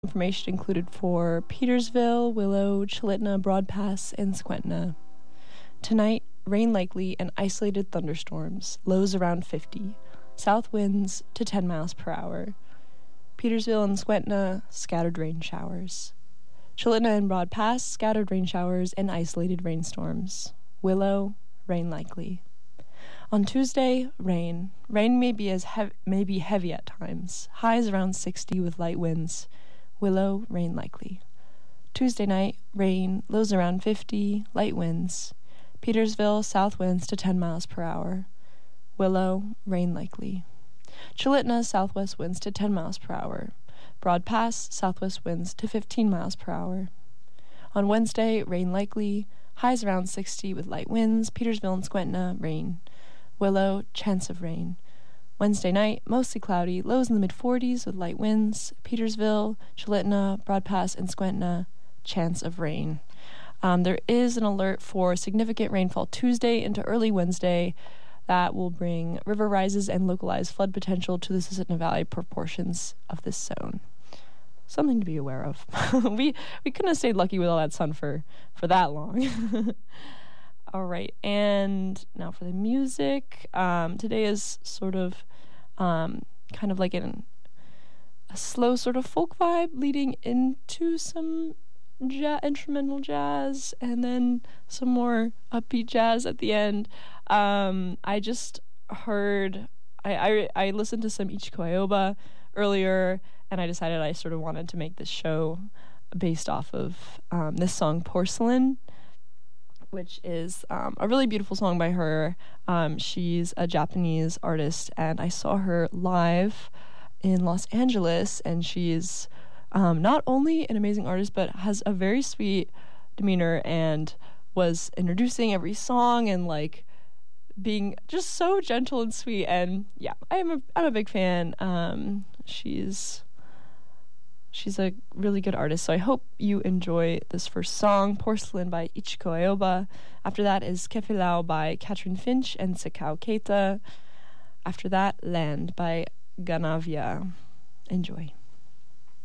Information included for Petersville, Willow, Chalitna, Broad Pass, and Squentna. Tonight, rain likely and isolated thunderstorms, lows around 50, south winds to 10 miles per hour. Petersville and Squentna, scattered rain showers. Chalitna and Broad Pass, scattered rain showers and isolated rainstorms. Willow, rain likely. On Tuesday, rain. Rain may be heavy at times. Highs around 60 with light winds. Willow, rain likely. Tuesday night, rain, lows around 50, light winds. Petersville, south winds to 10 miles per hour. Willow, rain likely. Chalitna, southwest winds to 10 miles per hour. Broad Pass, southwest winds to 15 miles per hour. On Wednesday, rain likely, highs around 60 with light winds. Petersville and Squentna, rain. Willow, chance of rain. Wednesday night, mostly cloudy, lows in the mid-40s with light winds. Petersville, Chalitna, Broad Pass, and Squentna, chance of rain. There is an alert for significant rainfall Tuesday into early Wednesday that will bring river rises and localized flood potential to the Susitna Valley portions of this zone. Something to be aware of. we couldn't have stayed lucky with all that sun for that long. All right, and now for the music. Today is sort of kind of like a slow sort of folk vibe leading into some instrumental jazz and then some more upbeat jazz at the end. I just heard, I listened to some Ichiko Aoba earlier, and I decided I sort of wanted to make this show based off of this song, Porcelain, which is a really beautiful song by her. She's a Japanese artist, and I saw her live in Los Angeles, and she's not only an amazing artist, but has a very sweet demeanor and was introducing every song and like being just so gentle and sweet. And yeah, I'm a big fan. She's a really good artist, so I hope you enjoy this first song, Porcelain by Ichiko Aoba. After that is Kefilao by Catherine Finch and Sekao Keita. After that, Land by Ganavia. Enjoy.